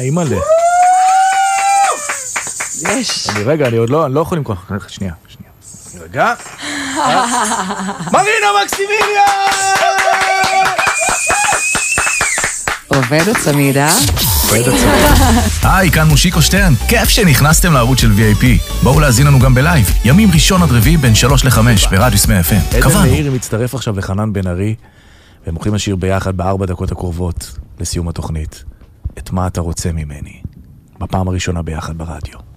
אימא'לה. יש. רגע, אני עוד לא יכול למכוח. שנייה. רגע. מרינה מקסימיליה! עובד הצמידה. היי, כאן מושיקו שטרן. כיף שנכנסתם לערוץ של VIP. בואו להזין לנו גם בלייב. ימים ראשון עד רביעי בין 3 ל-5 ברדיוס 100 FM. עדן מאירי מצטרף עכשיו לחנן בן ארי, והם הולכים לשיר ביחד ב4 דקות הקרובות לסיום התוכנית. את מה אתה רוצה ממני? בפעם הראשונה ביחד ברדיו.